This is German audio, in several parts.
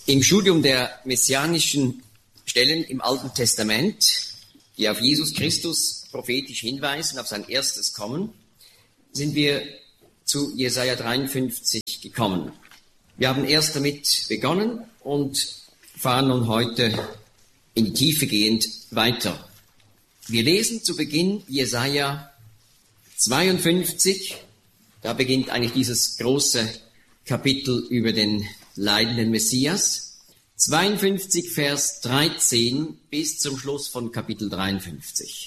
Im Studium der messianischen Stellen im Alten Testament, die auf Jesus Christus prophetisch hinweisen, auf sein erstes Kommen, sind wir zu Jesaja 53 gekommen. Wir haben erst damit begonnen und fahren nun heute in die Tiefe gehend weiter. Wir lesen zu Beginn Jesaja 52, da beginnt eigentlich dieses große Kapitel über den leidenden Messias. 52, Vers 13 bis zum Schluss von Kapitel 53.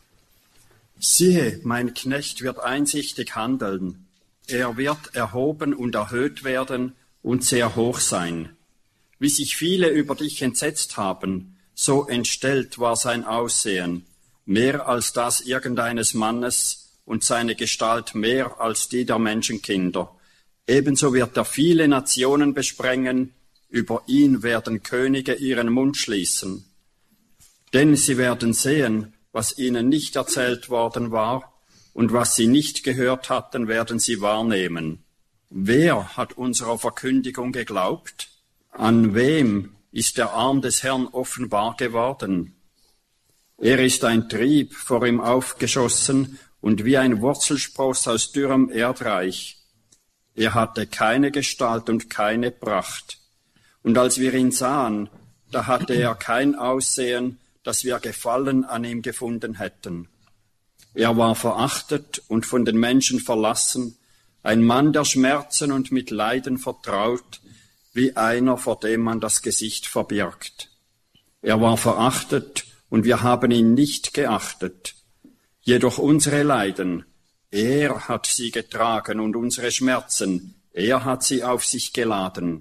Siehe, mein Knecht wird einsichtig handeln. Er wird erhoben und erhöht werden und sehr hoch sein. Wie sich viele über dich entsetzt haben, so entstellt war sein Aussehen, mehr als das irgendeines Mannes und seine Gestalt mehr als die der Menschenkinder. Ebenso wird er viele Nationen besprengen, über ihn werden Könige ihren Mund schließen. Denn sie werden sehen, was ihnen nicht erzählt worden war, und was sie nicht gehört hatten, werden sie wahrnehmen. Wer hat unserer Verkündigung geglaubt? An wem ist der Arm des Herrn offenbar geworden? Er ist ein Trieb vor ihm aufgeschossen und wie ein Wurzelspross aus dürrem Erdreich. Er hatte keine Gestalt und keine Pracht. Und als wir ihn sahen, da hatte er kein Aussehen, dass wir Gefallen an ihm gefunden hätten. Er war verachtet und von den Menschen verlassen, ein Mann der Schmerzen und mit Leiden vertraut, wie einer, vor dem man das Gesicht verbirgt. Er war verachtet und wir haben ihn nicht geachtet. Jedoch unsere Leiden, er hat sie getragen und unsere Schmerzen, er hat sie auf sich geladen.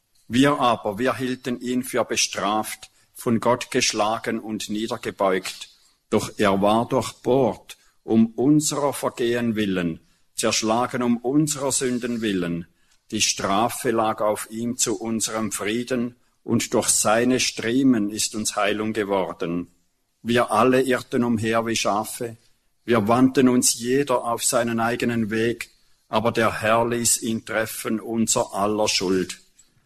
Wir hielten ihn für bestraft, von Gott geschlagen und niedergebeugt. Doch er war durchbohrt um unserer Vergehen willen, zerschlagen um unserer Sünden willen. Die Strafe lag auf ihm zu unserem Frieden, und durch seine Striemen ist uns Heilung geworden. Wir alle irrten umher wie Schafe, wir wandten uns jeder auf seinen eigenen Weg, aber der Herr ließ ihn treffen, unser aller Schuld.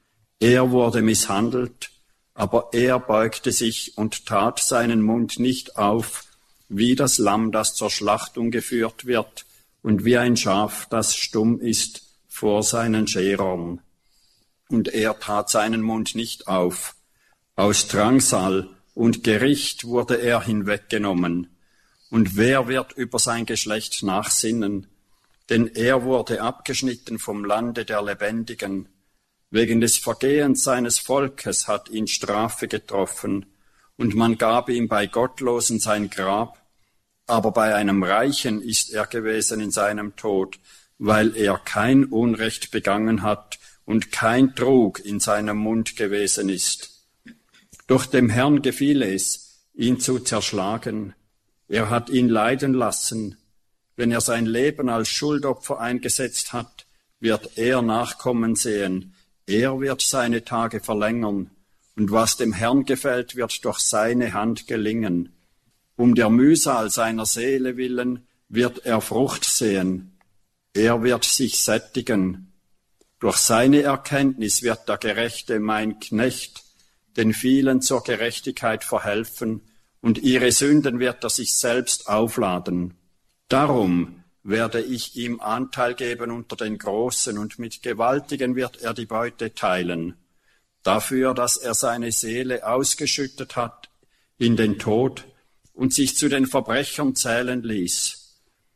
Er wurde misshandelt, aber er beugte sich und tat seinen Mund nicht auf, wie das Lamm, das zur Schlachtung geführt wird, und wie ein Schaf, das stumm ist vor seinen Scherern. Und er tat seinen Mund nicht auf. Aus Drangsal und Gericht wurde er hinweggenommen. Und wer wird über sein Geschlecht nachsinnen? Denn er wurde abgeschnitten vom Lande der Lebendigen. Wegen des Vergehens seines Volkes hat ihn Strafe getroffen, und man gab ihm bei Gottlosen sein Grab. Aber bei einem Reichen ist er gewesen in seinem Tod, weil er kein Unrecht begangen hat und kein Trug in seinem Mund gewesen ist. Doch dem Herrn gefiel es, ihn zu zerschlagen. Er hat ihn leiden lassen. Wenn er sein Leben als Schuldopfer eingesetzt hat, wird er Nachkommen sehen. Er wird seine Tage verlängern. Und was dem Herrn gefällt, wird durch seine Hand gelingen. Um der Mühsal seiner Seele willen wird er Frucht sehen. Er wird sich sättigen. Durch seine Erkenntnis wird der Gerechte, mein Knecht, den vielen zur Gerechtigkeit verhelfen, und ihre Sünden wird er sich selbst aufladen. Darum werde ich ihm Anteil geben unter den Großen, und mit Gewaltigen wird er die Beute teilen. Dafür, dass er seine Seele ausgeschüttet hat in den Tod und sich zu den Verbrechern zählen ließ.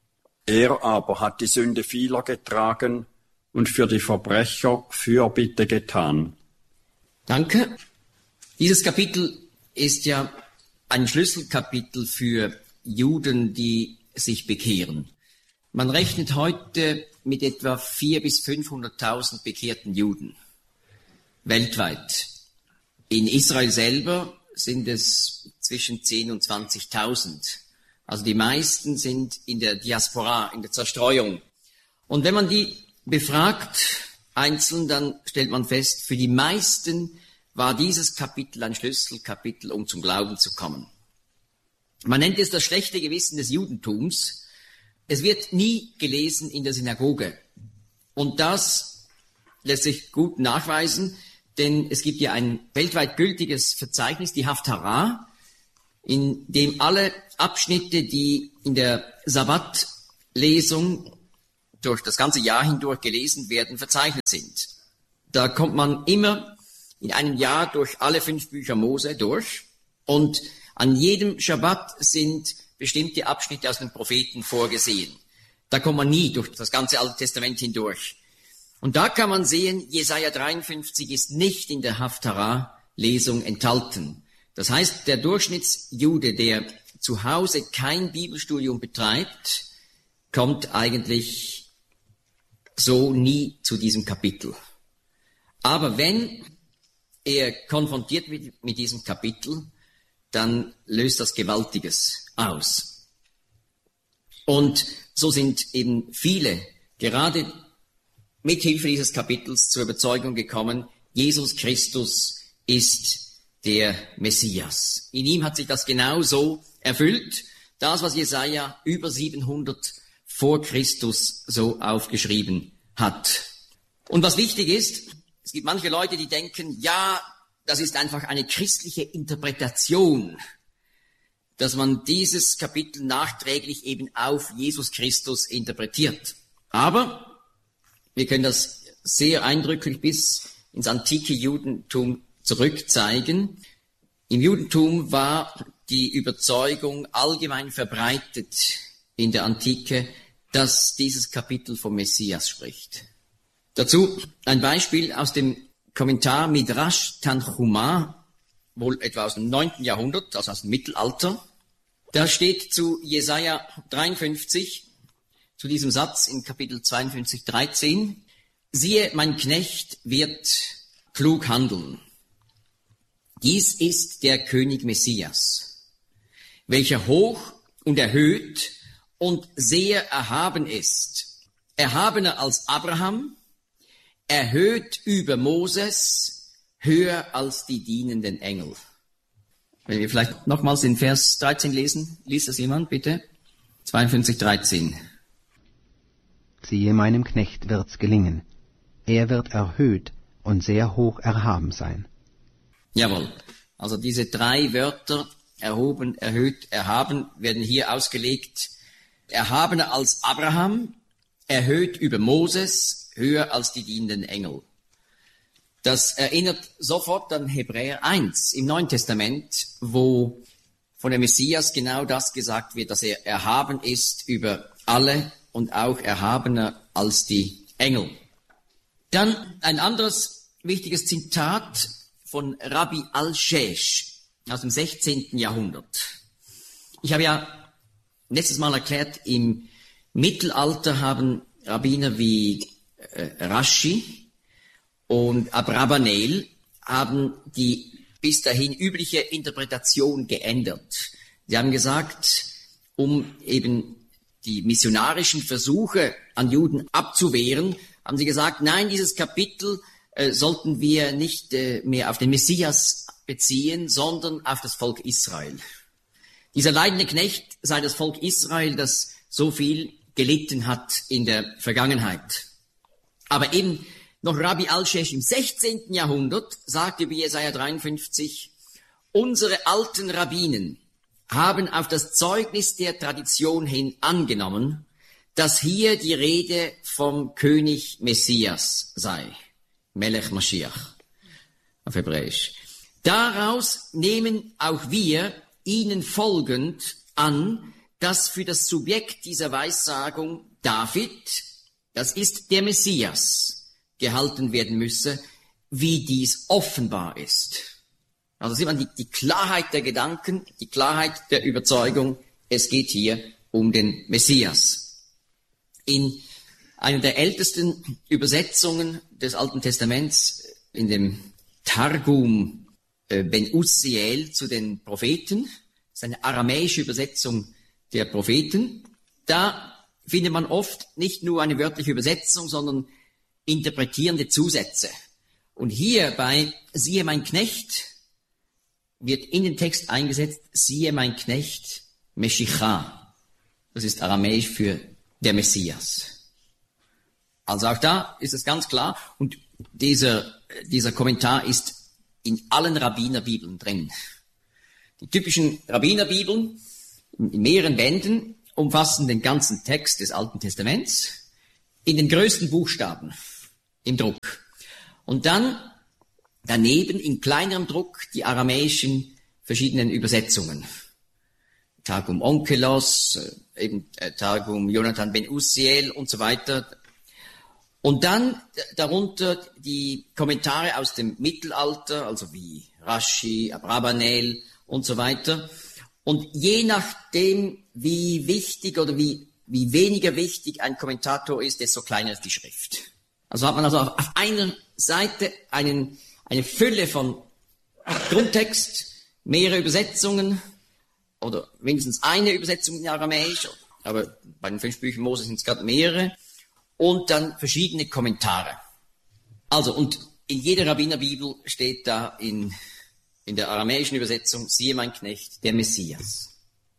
Er aber hat die Sünde vieler getragen und für die Verbrecher Fürbitte getan. Danke. Dieses Kapitel ist ja ein Schlüsselkapitel für Juden, die sich bekehren. Man rechnet heute mit etwa 400.000 bis 500.000 bekehrten Juden weltweit. In Israel selber sind es zwischen 10.000 und 20.000. Also die meisten sind in der Diaspora, in der Zerstreuung. Und wenn man die befragt einzeln, dann stellt man fest, für die meisten war dieses Kapitel ein Schlüsselkapitel, um zum Glauben zu kommen. Man nennt es das schlechte Gewissen des Judentums. Es wird nie gelesen in der Synagoge. Und das lässt sich gut nachweisen, denn es gibt ja ein weltweit gültiges Verzeichnis, die Haftarah, in dem alle Abschnitte, die in der Sabbatlesung durch das ganze Jahr hindurch gelesen werden, verzeichnet sind. Da kommt man immer in einem Jahr durch alle 5 Bücher Mose durch und an jedem Schabbat sind bestimmte Abschnitte aus den Propheten vorgesehen. Da kommt man nie durch das ganze Alte Testament hindurch. Und da kann man sehen, Jesaja 53 ist nicht in der Haftarah-Lesung enthalten. Das heißt, der Durchschnittsjude, der zu Hause kein Bibelstudium betreibt, kommt eigentlich so nie zu diesem Kapitel. Aber wenn er konfrontiert wird mit diesem Kapitel, dann löst das Gewaltiges aus. Und so sind eben viele, gerade mit Hilfe dieses Kapitels, zur Überzeugung gekommen, Jesus Christus ist der Messias. In ihm hat sich das genau so erfüllt, das, was Jesaja über 700 vor Christus so aufgeschrieben hat. Und was wichtig ist, es gibt manche Leute, die denken, ja, das ist einfach eine christliche Interpretation, dass man dieses Kapitel nachträglich eben auf Jesus Christus interpretiert. Aber wir können das sehr eindrücklich bis ins antike Judentum zurückzeigen. Im Judentum war die Überzeugung allgemein verbreitet in der Antike, dass dieses Kapitel vom Messias spricht. Dazu ein Beispiel aus dem Kommentar Midrash Tanchuma, wohl etwa aus dem 9. Jahrhundert, also aus dem Mittelalter. Da steht zu Jesaja 53, zu diesem Satz in Kapitel 52, 13, siehe, mein Knecht wird klug handeln. Dies ist der König Messias, welcher hoch und erhöht und sehr erhaben ist, erhabener als Abraham, erhöht über Moses, höher als die dienenden Engel. Wenn wir vielleicht nochmals den Vers 13 lesen, liest das jemand bitte? 52, 13. Siehe, meinem Knecht wird's gelingen. Er wird erhöht und sehr hoch erhaben sein. Jawohl. Also diese 3 Wörter, erhoben, erhöht, erhaben, werden hier ausgelegt. Erhabener als Abraham, erhöht über Moses, höher als die dienenden Engel. Das erinnert sofort an Hebräer 1 im Neuen Testament, wo von dem Messias genau das gesagt wird, dass er erhaben ist über alle und auch erhabener als die Engel. Dann ein anderes wichtiges Zitat von Rabbi Al-Shesh aus dem 16. Jahrhundert. Ich habe ja letztes Mal erklärt, im Mittelalter haben Rabbiner wie Rashi und Abravanel haben die bis dahin übliche Interpretation geändert. Sie haben gesagt, um eben die missionarischen Versuche an Juden abzuwehren, haben sie gesagt, nein, dieses Kapitel sollten wir nicht mehr auf den Messias beziehen, sondern auf das Volk Israel. Dieser leidende Knecht sei das Volk Israel, das so viel gelitten hat in der Vergangenheit. Aber eben noch Rabbi Al-Shesh im 16. Jahrhundert sagte bei Jesaja 53, unsere alten Rabbinen haben auf das Zeugnis der Tradition hin angenommen, dass hier die Rede vom König Messias sei. Melech Mashiach auf Hebräisch. Daraus nehmen auch wir ihnen folgend an, dass für das Subjekt dieser Weissagung David, das ist der Messias, gehalten werden müsse, wie dies offenbar ist. Also sieht man die Klarheit der Gedanken, die Klarheit der Überzeugung, es geht hier um den Messias. In einer der ältesten Übersetzungen des Alten Testaments, in dem Targum Ben Uzziel zu den Propheten, das ist eine aramäische Übersetzung der Propheten, da findet man oft nicht nur eine wörtliche Übersetzung, sondern interpretierende Zusätze. Und hier bei siehe mein Knecht wird in den Text eingesetzt, siehe mein Knecht Meshicha. Das ist aramäisch für der Messias. Also auch da ist es ganz klar. Und dieser dieser Kommentar ist in allen Rabbinerbibeln drin. Die typischen Rabbinerbibeln in mehreren Bänden umfassen den ganzen Text des Alten Testaments in den größten Buchstaben im Druck. Und dann daneben in kleinerem Druck die aramäischen verschiedenen Übersetzungen. Targum Onkelos, Targum Jonathan ben Uziel und so weiter. Und dann darunter die Kommentare aus dem Mittelalter, also wie Rashi, Abravanel und so weiter. Und je nachdem, wie wichtig oder wie weniger wichtig ein Kommentator ist, desto kleiner ist die Schrift. Also hat man also auf einer Seite eine Fülle von Grundtext, mehrere Übersetzungen oder mindestens eine Übersetzung in Aramäisch, aber bei den 5 Büchern Mose sind es gerade mehrere, und dann verschiedene Kommentare. Also, und in jeder Rabbinerbibel steht da in der aramäischen Übersetzung, siehe mein Knecht, der Messias.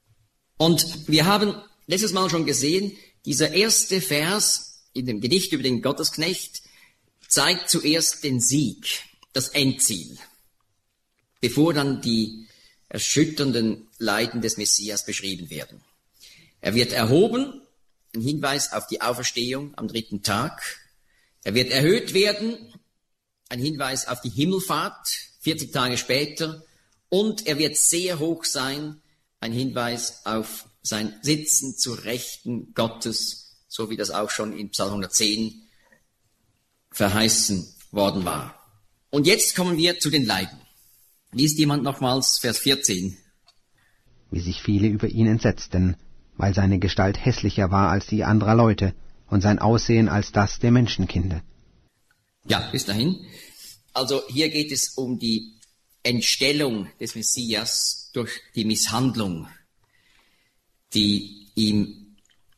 Und wir haben letztes Mal schon gesehen, dieser erste Vers in dem Gedicht über den Gottesknecht zeigt zuerst den Sieg, das Endziel, bevor dann die erschütternden Leiden des Messias beschrieben werden. Er wird erhoben, ein Hinweis auf die Auferstehung am 3. Tag. Er wird erhöht werden, ein Hinweis auf die Himmelfahrt, 40 Tage später. Und er wird sehr hoch sein, ein Hinweis auf sein Sitzen zur Rechten Gottes, so wie das auch schon in Psalm 110 verheißen worden war. Und jetzt kommen wir zu den Leiden. Liest jemand nochmals Vers 14. Wie sich viele über ihn entsetzten, weil seine Gestalt hässlicher war als die anderer Leute und sein Aussehen als das der Menschenkinder. Ja, bis dahin. Also hier geht es um die Entstellung des Messias durch die Misshandlung, die ihm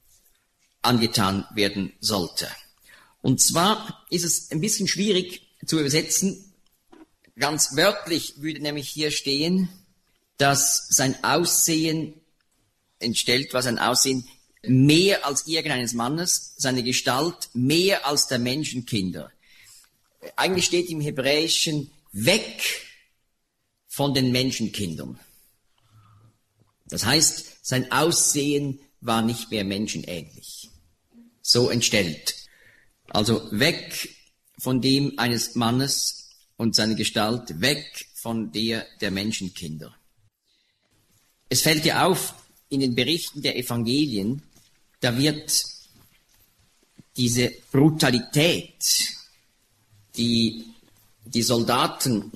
angetan werden sollte. Und zwar ist es ein bisschen schwierig zu übersetzen. Ganz wörtlich würde nämlich hier stehen, dass sein Aussehen entstellt war, sein Aussehen mehr als irgendeines Mannes, seine Gestalt mehr als der Menschenkinder. Eigentlich steht im Hebräischen weg von den Menschenkindern. Das heißt, sein Aussehen war nicht mehr menschenähnlich. So entstellt. Also weg von dem eines Mannes und seine Gestalt, weg von der Menschenkinder. Es fällt ja auf, in den Berichten der Evangelien, da wird diese Brutalität, die die Soldaten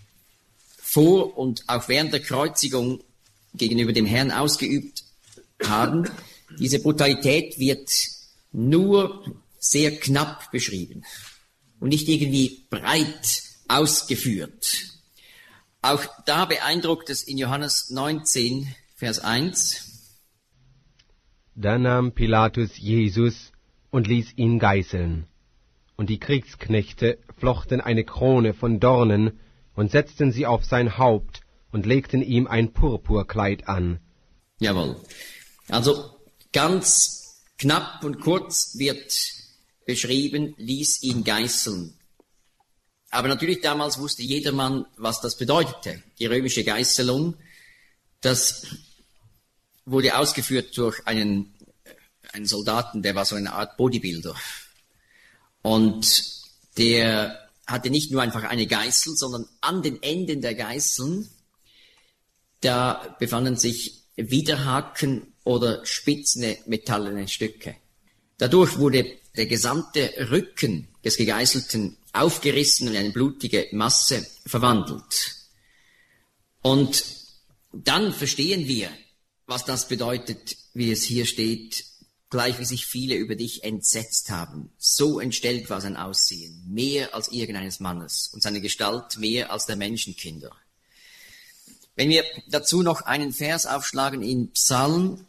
vor und auch während der Kreuzigung gegenüber dem Herrn ausgeübt haben, diese Brutalität wird nur sehr knapp beschrieben und nicht irgendwie breit ausgeführt. Auch da beeindruckt es in Johannes 19, Vers 1. Da nahm Pilatus Jesus und ließ ihn geißeln. Und die Kriegsknechte flochten eine Krone von Dornen und setzten sie auf sein Haupt und legten ihm ein Purpurkleid an. Jawohl. Also ganz knapp und kurz wird beschrieben, ließ ihn geißeln. Aber natürlich damals wusste jedermann, was das bedeutete. Die römische Geißelung, das wurde ausgeführt durch einen Soldaten, der war so eine Art Bodybuilder. Und der hatte nicht nur einfach eine Geißel, sondern an den Enden der Geißeln, da befanden sich Widerhaken oder spitzene metallene Stücke. Dadurch wurde der gesamte Rücken des Gegeißelten aufgerissen und in eine blutige Masse verwandelt. Und dann verstehen wir, was das bedeutet, wie es hier steht, gleich wie sich viele über dich entsetzt haben. So entstellt war sein Aussehen, mehr als irgendeines Mannes, und seine Gestalt mehr als der Menschenkinder. Wenn wir dazu noch einen Vers aufschlagen in Psalm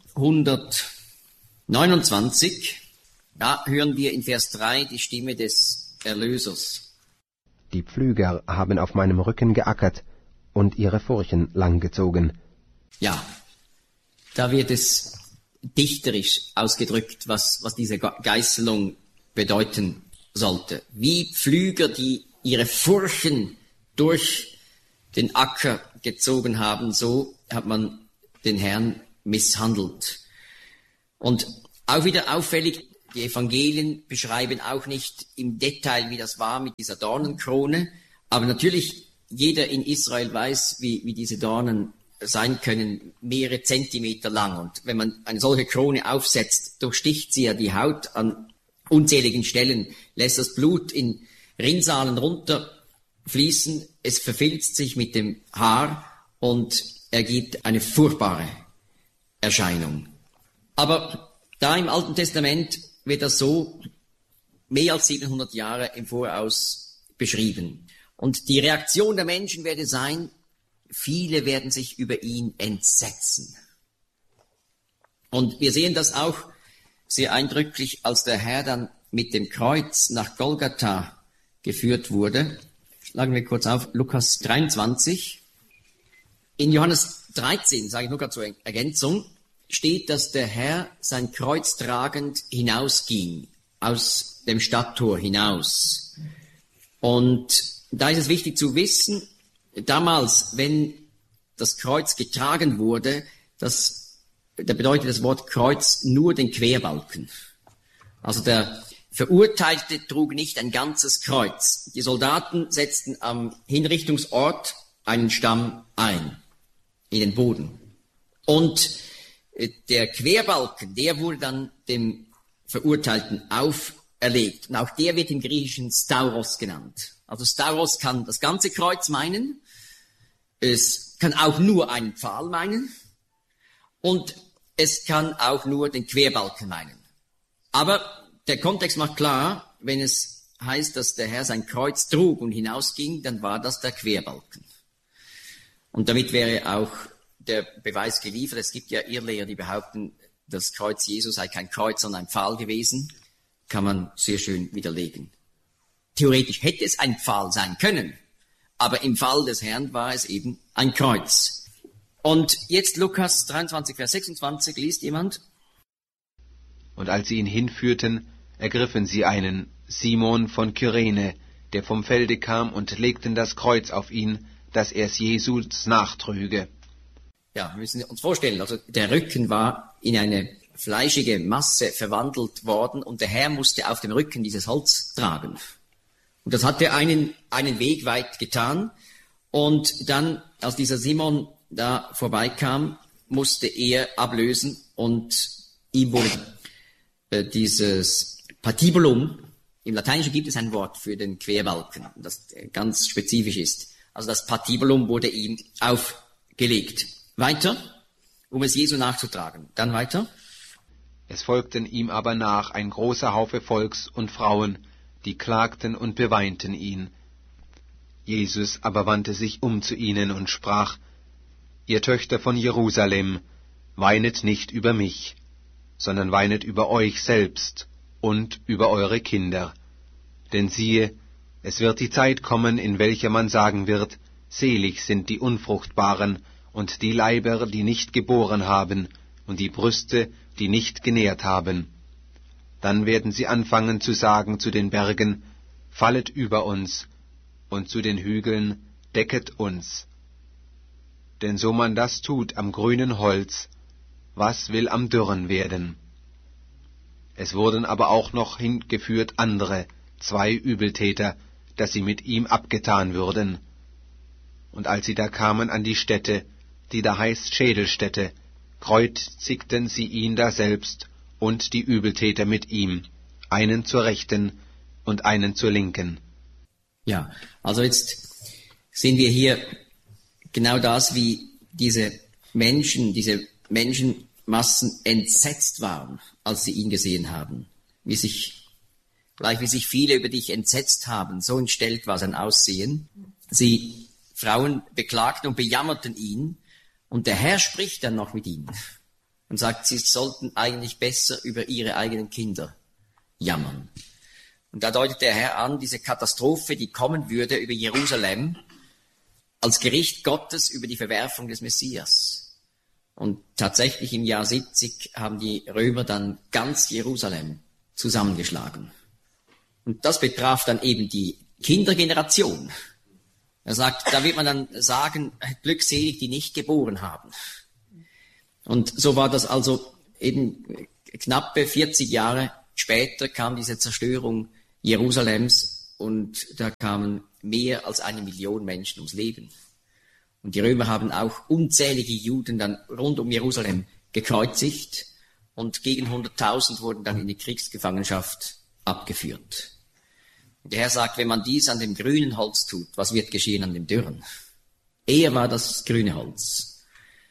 129, da hören wir in Vers 3 die Stimme des Erlösers. Die Pflüger haben auf meinem Rücken geackert und ihre Furchen langgezogen. Ja, da wird es dichterisch ausgedrückt, was diese Geißelung bedeuten sollte. Wie Pflüger, die ihre Furchen durch den Acker gezogen haben, so hat man den Herrn misshandelt. Und auch wieder auffällig, die Evangelien beschreiben auch nicht im Detail, wie das war mit dieser Dornenkrone, aber natürlich jeder in Israel weiß, wie diese Dornen sein können, mehrere Zentimeter lang. Und wenn man eine solche Krone aufsetzt, durchsticht sie ja die Haut an unzähligen Stellen, lässt das Blut in Rinnsalen runterfließen, es verfilzt sich mit dem Haar und ergibt eine furchtbare Erscheinung. Aber da im Alten Testament wird das so mehr als 700 Jahre im Voraus beschrieben. Und die Reaktion der Menschen werde sein, viele werden sich über ihn entsetzen. Und wir sehen das auch sehr eindrücklich, als der Herr dann mit dem Kreuz nach Golgatha geführt wurde. Schlagen wir kurz auf, Lukas 23. In Johannes 13, sage ich nur gerade zur Ergänzung, steht, dass der Herr sein Kreuz tragend hinausging, aus dem Stadttor hinaus. Und da ist es wichtig zu wissen, damals, wenn das Kreuz getragen wurde, da bedeutet das Wort Kreuz nur den Querbalken. Also der Verurteilte trug nicht ein ganzes Kreuz. Die Soldaten setzten am Hinrichtungsort einen Stamm ein, in den Boden. Und der Querbalken, der wurde dann dem Verurteilten auferlegt. Und auch der wird im Griechischen Stauros genannt. Also Stauros kann das ganze Kreuz meinen. Es kann auch nur einen Pfahl meinen. Und es kann auch nur den Querbalken meinen. Aber der Kontext macht klar, wenn es heißt, dass der Herr sein Kreuz trug und hinausging, dann war das der Querbalken. Und damit wäre auch der Beweis geliefert. Es gibt ja Irrlehrer, die behaupten, das Kreuz Jesu sei kein Kreuz, sondern ein Pfahl gewesen. Kann man sehr schön widerlegen. Theoretisch hätte es ein Pfahl sein können, aber im Fall des Herrn war es eben ein Kreuz. Und jetzt Lukas 23, Vers 26, liest jemand? Und als sie ihn hinführten, ergriffen sie einen, Simon von Kyrene, der vom Felde kam, und legten das Kreuz auf ihn, dass er es Jesus nachtrüge. Ja, wir müssen uns vorstellen, also der Rücken war in eine fleischige Masse verwandelt worden und der Herr musste auf dem Rücken dieses Holz tragen. Und das hat er einen Weg weit getan. Und dann, als dieser Simon da vorbeikam, musste er ablösen und ihm wurde dieses Patibulum, im Lateinischen gibt es ein Wort für den Querbalken, das ganz spezifisch ist. Also das Patibulum wurde ihm aufgelegt. Weiter, um es Jesu nachzutragen. Dann weiter. Es folgten ihm aber nach ein großer Haufe Volks und Frauen, die klagten und beweinten ihn. Jesus aber wandte sich um zu ihnen und sprach: Ihr Töchter von Jerusalem, weinet nicht über mich, sondern weinet über euch selbst und über eure Kinder. Denn siehe, es wird die Zeit kommen, in welcher man sagen wird, selig sind die Unfruchtbaren und die Leiber, die nicht geboren haben, und die Brüste, die nicht genährt haben. Dann werden sie anfangen zu sagen zu den Bergen, fallet über uns, und zu den Hügeln, decket uns. Denn so man das tut am grünen Holz, was will am dürren werden? Es wurden aber auch noch hingeführt andere, 2 Übeltäter, dass sie mit ihm abgetan würden. Und als sie da kamen an die Stätte, die da heißt Schädelstätte, kreuzigten sie ihn daselbst und die Übeltäter mit ihm, einen zur Rechten und einen zur Linken. Ja, also jetzt sehen wir hier genau das, wie diese Menschenmassen entsetzt waren, als sie ihn gesehen haben. Wie sich viele über dich entsetzt haben, so entstellt war sein Aussehen. Frauen beklagten und bejammerten ihn, und der Herr spricht dann noch mit ihnen und sagt, sie sollten eigentlich besser über ihre eigenen Kinder jammern. Und da deutet der Herr an, diese Katastrophe, die kommen würde über Jerusalem, als Gericht Gottes über die Verwerfung des Messias. Und tatsächlich im Jahr 70 haben die Römer dann ganz Jerusalem zusammengeschlagen. Und das betraf dann eben die Kindergeneration. Er sagt, da wird man dann sagen, glückselig, die nicht geboren haben. Und so war das also eben knappe 40 Jahre später kam diese Zerstörung Jerusalems und da kamen mehr als 1 Million Menschen ums Leben. Und die Römer haben auch unzählige Juden dann rund um Jerusalem gekreuzigt und gegen 100.000 wurden dann in die Kriegsgefangenschaft abgeführt. Und der Herr sagt, wenn man dies an dem grünen Holz tut, was wird geschehen an dem dürren? Er war das grüne Holz.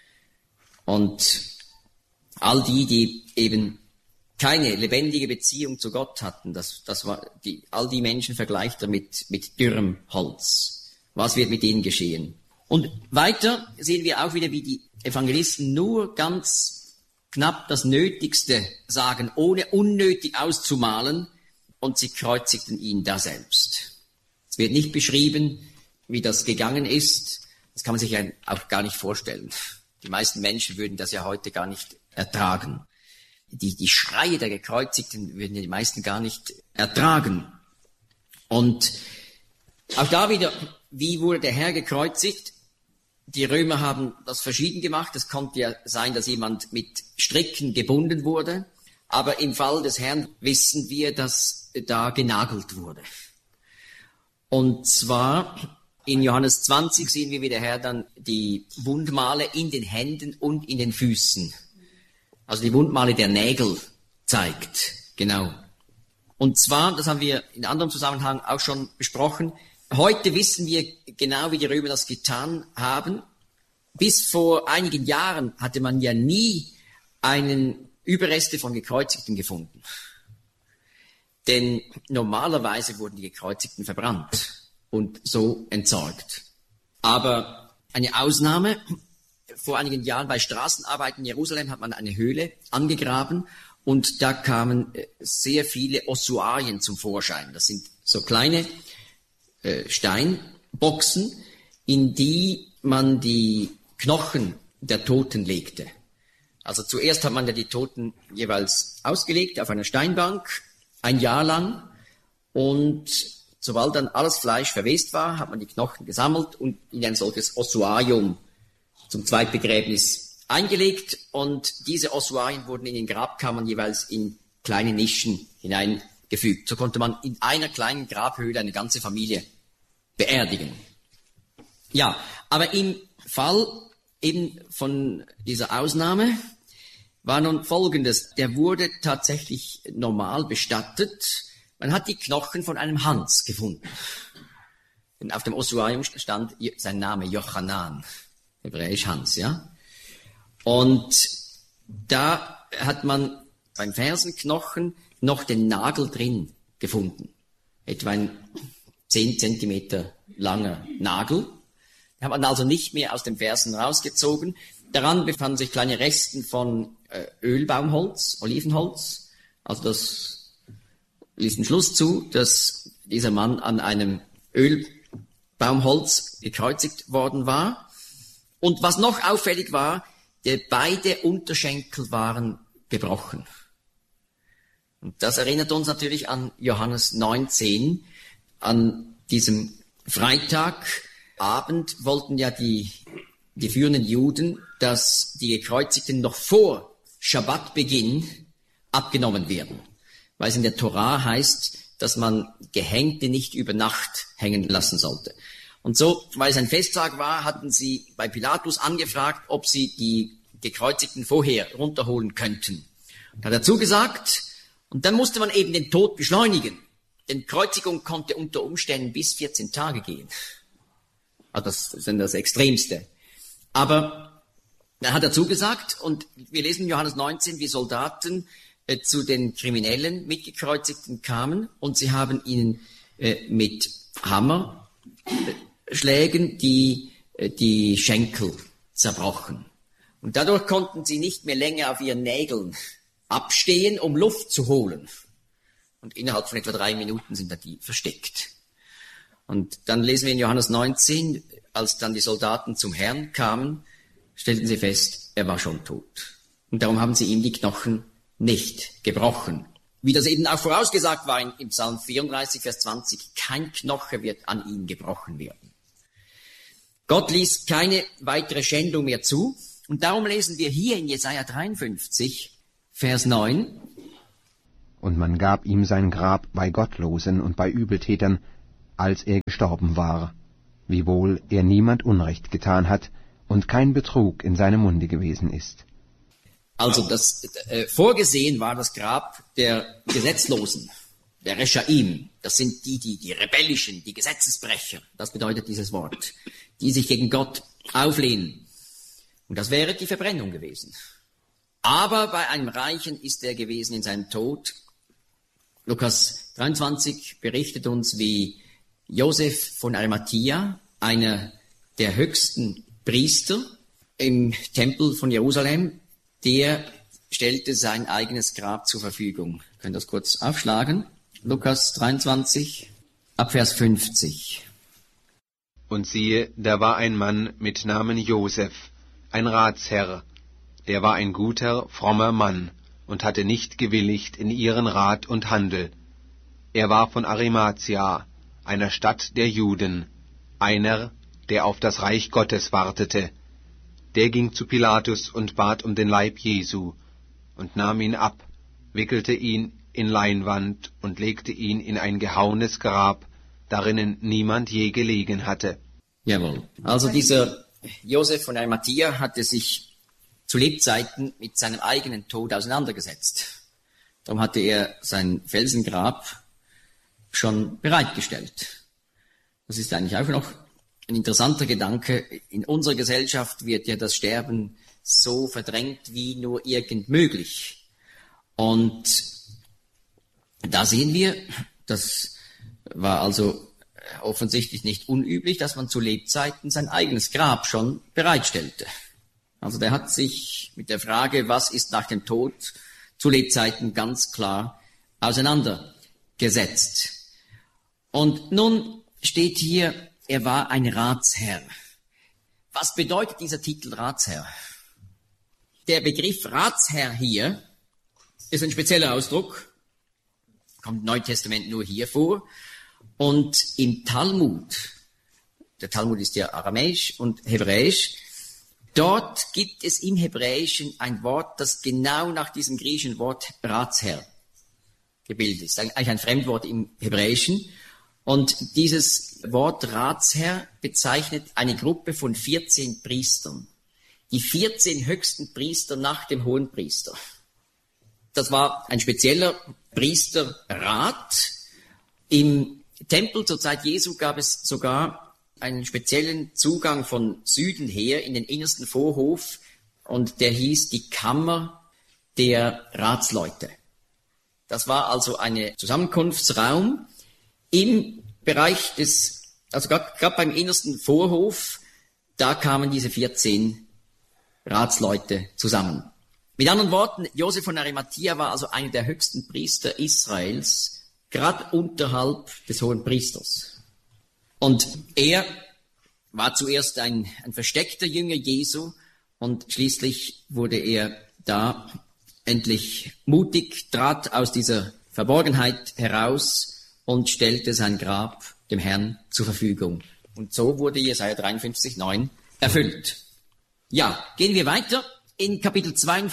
Und all die eben keine lebendige Beziehung zu Gott hatten, all die Menschen vergleicht er mit dürrem Holz. Was wird mit ihnen geschehen? Und weiter sehen wir auch wieder, wie die Evangelisten nur ganz knapp das Nötigste sagen, ohne unnötig auszumalen, und sie kreuzigten ihn daselbst. Es wird nicht beschrieben, wie das gegangen ist. Das kann man sich auch gar nicht vorstellen. Die meisten Menschen würden das ja heute gar nicht ertragen. Die Schreie der Gekreuzigten würden ja die meisten gar nicht ertragen. Und auch da wieder, wie wurde der Herr gekreuzigt? Die Römer haben das verschieden gemacht. Es konnte ja sein, dass jemand mit Stricken gebunden wurde. Aber im Fall des Herrn wissen wir, dass da genagelt wurde. Und zwar in Johannes 20 sehen wir, wie der Herr dann die Wundmale in den Händen und in den Füßen, also die Wundmale der Nägel zeigt. Genau. Und zwar, das haben wir in anderem Zusammenhang auch schon besprochen, heute wissen wir genau, wie die Römer das getan haben. Bis vor einigen Jahren hatte man ja nie Überreste von Gekreuzigten gefunden. Denn normalerweise wurden die Gekreuzigten verbrannt und so entsorgt. Aber eine Ausnahme, vor einigen Jahren bei Straßenarbeiten in Jerusalem hat man eine Höhle angegraben und da kamen sehr viele Ossuarien zum Vorschein. Das sind so kleine Steinboxen, in die man die Knochen der Toten legte. Also zuerst hat man ja die Toten jeweils ausgelegt auf einer Steinbank, 1 Jahr lang, und sobald dann alles Fleisch verwest war, hat man die Knochen gesammelt und in ein solches Ossuarium zum Zweitbegräbnis eingelegt, und diese Ossuarien wurden in den Grabkammern jeweils in kleine Nischen hineingefügt. So konnte man in einer kleinen Grabhöhle eine ganze Familie beerdigen. Ja, aber im Fall eben von dieser Ausnahme war nun Folgendes. Der wurde tatsächlich normal bestattet. Man hat die Knochen von einem Hans gefunden. Und auf dem Ossuarium stand sein Name Jochanan, hebräisch Hans, ja. Und da hat man beim Fersenknochen noch den Nagel drin gefunden. Etwa ein 10 Zentimeter langer Nagel. Den hat man also nicht mehr aus dem Fersen rausgezogen. Daran befanden sich kleine Resten von Ölbaumholz, Olivenholz. Also das ließ den Schluss zu, dass dieser Mann an einem Ölbaumholz gekreuzigt worden war. Und was noch auffällig war, beide Unterschenkel waren gebrochen. Und das erinnert uns natürlich an Johannes 19, an diesem Freitagabend wollten ja die führenden Juden, dass die Gekreuzigten noch vor Schabbatbeginn abgenommen werden. Weil es in der Torah heißt, dass man Gehängte nicht über Nacht hängen lassen sollte. Und so, weil es ein Festtag war, hatten sie bei Pilatus angefragt, ob sie die Gekreuzigten vorher runterholen könnten. Und hat er zugesagt, und dann musste man eben den Tod beschleunigen. Denn Kreuzigung konnte unter Umständen bis 14 Tage gehen. Also das ist dann das Extremste. Aber da hat er zugesagt, und wir lesen in Johannes 19, wie Soldaten zu den Kriminellen mitgekreuzigten kamen, und sie haben ihnen mit Hammerschlägen die Schenkel zerbrochen. Und dadurch konnten sie nicht mehr länger auf ihren Nägeln abstehen, um Luft zu holen. Und innerhalb von etwa 3 Minuten sind da die versteckt. Und dann lesen wir in Johannes 19, als dann die Soldaten zum Herrn kamen, stellten sie fest, er war schon tot. Und darum haben sie ihm die Knochen nicht gebrochen. wie das eben auch vorausgesagt war im Psalm 34, Vers 20, kein Knoche wird an ihm gebrochen werden. Gott ließ keine weitere Schändung mehr zu. Und darum lesen wir hier in Jesaja 53, Vers 9. Und man gab ihm sein Grab bei Gottlosen und bei Übeltätern, als er gestorben war, wiewohl er niemand Unrecht getan hat und kein Betrug in seinem Munde gewesen ist. Also das vorgesehen war das Grab der Gesetzlosen, der Reschaim. Das sind die Rebellischen, die Gesetzesbrecher. Das bedeutet dieses Wort, die sich gegen Gott auflehnen. Und das wäre die Verbrennung gewesen. Aber bei einem Reichen ist er gewesen in seinem Tod. Lukas 23 berichtet uns, wie Josef von Arimathia, einer der höchsten Priester im Tempel von Jerusalem, der stellte sein eigenes Grab zur Verfügung. Wir können das kurz aufschlagen. Lukas 23, ab Vers 50. Und siehe, da war ein Mann mit Namen Josef, ein Ratsherr, der war ein guter, frommer Mann und hatte nicht gewilligt in ihren Rat und Handel. Er war von Arimathia, einer Stadt der Juden, einer, der auf das Reich Gottes wartete. Der ging zu Pilatus und bat um den Leib Jesu und nahm ihn ab, wickelte ihn in Leinwand und legte ihn in ein gehauenes Grab, darinnen niemand je gelegen hatte. Jawohl. Also dieser Josef von Arimathia hatte sich zu Lebzeiten mit seinem eigenen Tod auseinandergesetzt. Darum hatte er sein Felsengrab schon bereitgestellt. Das ist eigentlich auch noch ein interessanter Gedanke. In unserer Gesellschaft wird ja das Sterben so verdrängt wie nur irgend möglich. Und da sehen wir, das war also offensichtlich nicht unüblich, dass man zu Lebzeiten sein eigenes Grab schon bereitstellte. Also der hat sich mit der Frage, was ist nach dem Tod, zu Lebzeiten ganz klar auseinandergesetzt. Und nun steht hier, er war ein Ratsherr. Was bedeutet dieser Titel Ratsherr? Der Begriff Ratsherr hier ist ein spezieller Ausdruck, kommt im Neuen Testament nur hier vor. Und im Talmud, der Talmud ist ja aramäisch und hebräisch, dort gibt es im Hebräischen ein Wort, das genau nach diesem griechischen Wort Ratsherr gebildet ist. Eigentlich ein Fremdwort im Hebräischen. Und dieses Wort Ratsherr bezeichnet eine Gruppe von 14 Priestern. Die 14 höchsten Priester nach dem Hohenpriester. Das war ein spezieller Priesterrat. Im Tempel zur Zeit Jesu gab es sogar einen speziellen Zugang von Süden her in den innersten Vorhof. Und der hieß die Kammer der Ratsleute. Das war also ein Zusammenkunftsraum im Bereich also gerade beim innersten Vorhof, da kamen diese 14 Ratsleute zusammen. Mit anderen Worten, Josef von Arimathia war also einer der höchsten Priester Israels, gerade unterhalb des Hohenpriesters. Und er war zuerst ein versteckter Jünger Jesu und schließlich wurde er da endlich mutig, trat aus dieser Verborgenheit heraus und stellte sein Grab dem Herrn zur Verfügung. Und so wurde Jesaja 53,9 erfüllt. Ja, gehen wir weiter in Kapitel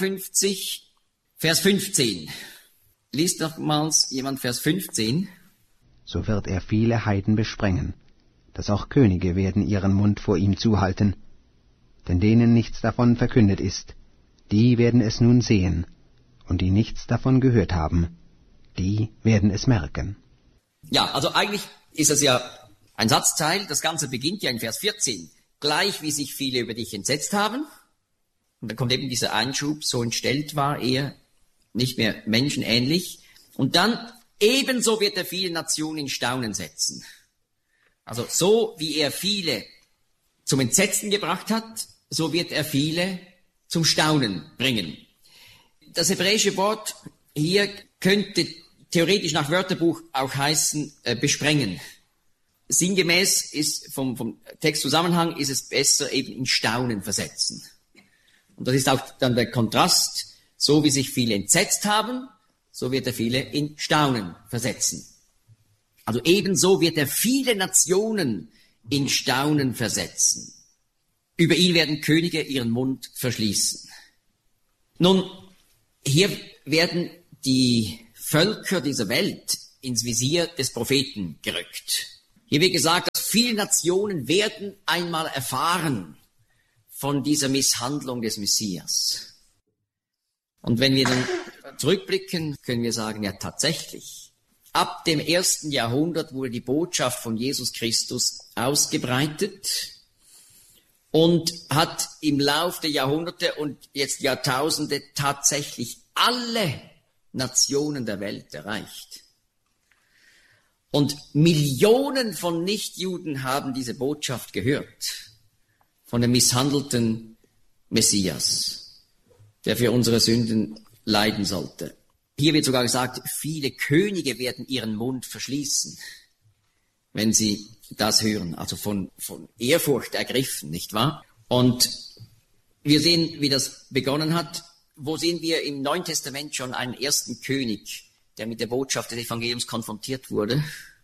52, Vers 15. Liest nochmals jemand Vers 15. So wird er viele Heiden besprengen, dass auch Könige werden ihren Mund vor ihm zuhalten. Denn denen nichts davon verkündet ist, die werden es nun sehen, und die nichts davon gehört haben, die werden es merken. Ja, also eigentlich ist es ja ein Satzteil, das Ganze beginnt ja in Vers 14. Gleich wie sich viele über dich entsetzt haben. Und dann kommt eben dieser Einschub, so entstellt war er, nicht mehr menschenähnlich. Und dann ebenso wird er viele Nationen in Staunen setzen. Also so wie er viele zum Entsetzen gebracht hat, so wird er viele zum Staunen bringen. Das hebräische Wort hier könnte theoretisch nach Wörterbuch auch heißen besprengen. Sinngemäß ist vom Textzusammenhang ist es besser eben in Staunen versetzen. Und das ist auch dann der Kontrast, so wie sich viele entsetzt haben, so wird er viele in Staunen versetzen. Also ebenso wird er viele Nationen in Staunen versetzen. Über ihn werden Könige ihren Mund verschließen. Nun, hier werden die Völker dieser Welt ins Visier des Propheten gerückt. Hier wird gesagt, dass viele Nationen werden einmal erfahren von dieser Misshandlung des Messias. Und wenn wir dann zurückblicken, können wir sagen, ja tatsächlich, ab dem 1. Jahrhundert wurde die Botschaft von Jesus Christus ausgebreitet und hat im Lauf der Jahrhunderte und jetzt Jahrtausende tatsächlich alle Nationen der Welt erreicht. Und Millionen von Nichtjuden haben diese Botschaft gehört von dem misshandelten Messias, der für unsere Sünden leiden sollte. Hier wird sogar gesagt, viele Könige werden ihren Mund verschließen, wenn sie das hören, also von Ehrfurcht ergriffen, nicht wahr? Und wir sehen, wie das begonnen hat. Wo sehen wir im Neuen Testament schon einen ersten König, der mit der Botschaft des Evangeliums konfrontiert wurde?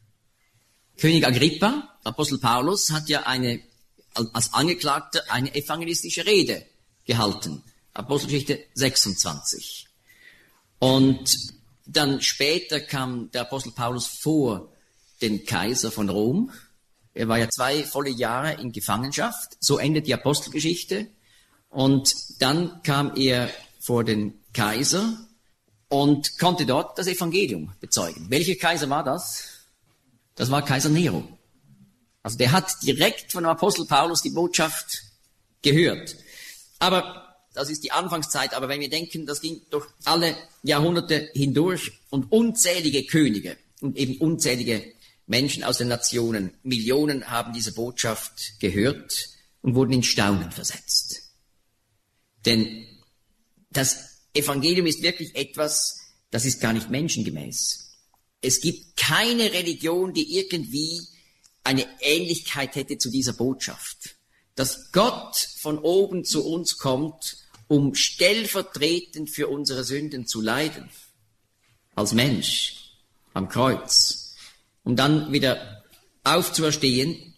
König Agrippa, Apostel Paulus, hat ja als Angeklagter eine evangelistische Rede gehalten. Apostelgeschichte 26. Und dann später kam der Apostel Paulus vor den Kaiser von Rom. Er war ja 2 volle Jahre in Gefangenschaft. So endet die Apostelgeschichte. Und dann kam er vor den Kaiser und konnte dort das Evangelium bezeugen. Welcher Kaiser war das? Das war Kaiser Nero. Also der hat direkt von dem Apostel Paulus die Botschaft gehört. Aber das ist die Anfangszeit. Aber wenn wir denken, das ging durch alle Jahrhunderte hindurch und unzählige Könige und eben unzählige Menschen aus den Nationen, Millionen haben diese Botschaft gehört und wurden in Staunen versetzt. Denn das Evangelium ist wirklich etwas, das ist gar nicht menschengemäß. Es gibt keine Religion, die irgendwie eine Ähnlichkeit hätte zu dieser Botschaft. Dass Gott von oben zu uns kommt, um stellvertretend für unsere Sünden zu leiden. Als Mensch am Kreuz. Um dann wieder aufzuerstehen,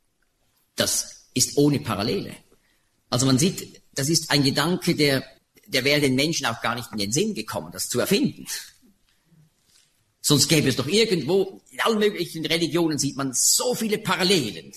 das ist ohne Parallele. Also man sieht, das ist ein Gedanke, der wäre den Menschen auch gar nicht in den Sinn gekommen, das zu erfinden. Sonst gäbe es doch irgendwo, in allen möglichen Religionen sieht man so viele Parallelen.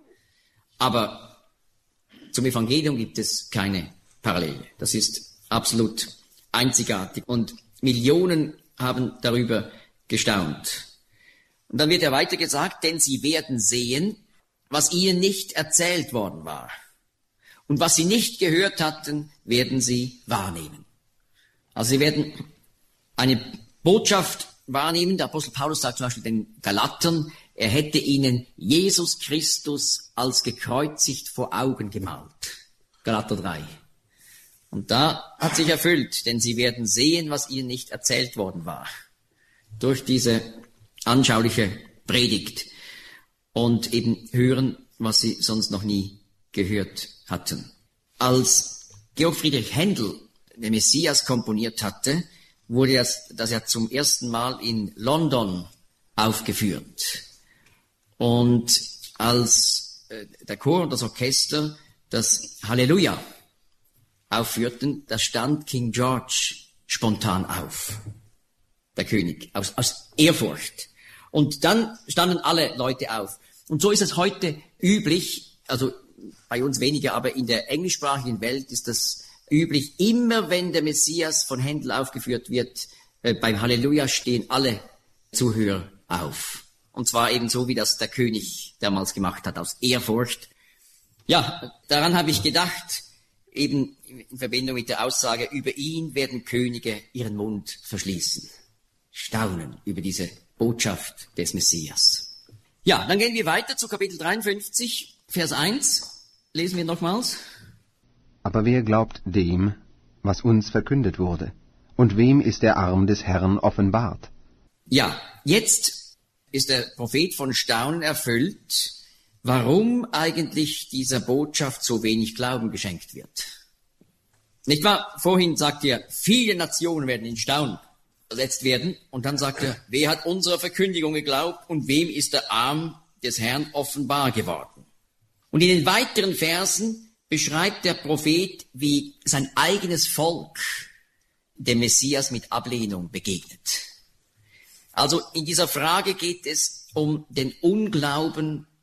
Aber zum Evangelium gibt es keine Parallele. Das ist absolut einzigartig. Und Millionen haben darüber gestaunt. Und dann wird ja weiter gesagt, denn sie werden sehen, was ihnen nicht erzählt worden war. Und was sie nicht gehört hatten, werden sie wahrnehmen. Also sie werden eine Botschaft wahrnehmen. Der Apostel Paulus sagt zum Beispiel den Galatern, er hätte ihnen Jesus Christus als gekreuzigt vor Augen gemalt. Galater 3. Und da hat sich erfüllt, denn sie werden sehen, was ihnen nicht erzählt worden war. Durch diese anschauliche Predigt. Und eben hören, was sie sonst noch nie gehört hatten. Als Georg Friedrich Händel den Messias komponiert hatte, wurde das ja zum ersten Mal in London aufgeführt. Und als der Chor und das Orchester das Halleluja aufführten, da stand King George spontan auf, der König, aus Ehrfurcht. Und dann standen alle Leute auf. Und so ist es heute üblich, also bei uns weniger, aber in der englischsprachigen Welt ist das üblich, immer wenn der Messias von Händel aufgeführt wird, beim Halleluja stehen alle Zuhörer auf. Und zwar eben so, wie das der König damals gemacht hat, aus Ehrfurcht. Ja, daran habe ich gedacht, eben in Verbindung mit der Aussage, über ihn werden Könige ihren Mund verschließen. Staunen über diese Botschaft des Messias. Ja, dann gehen wir weiter zu Kapitel 53, Vers 1. Lesen wir nochmals. Aber wer glaubt dem, was uns verkündet wurde? Und wem ist der Arm des Herrn offenbart? Ja, jetzt ist der Prophet von Staunen erfüllt, warum eigentlich dieser Botschaft so wenig Glauben geschenkt wird. Nicht wahr? Vorhin sagt er, viele Nationen werden in Staunen verletzt werden. Und dann sagt er, wer hat unserer Verkündigung geglaubt und wem ist der Arm des Herrn offenbar geworden? Und in den weiteren Versen beschreibt der Prophet, wie sein eigenes Volk dem Messias mit Ablehnung begegnet. Also in dieser Frage geht es um den Unglauben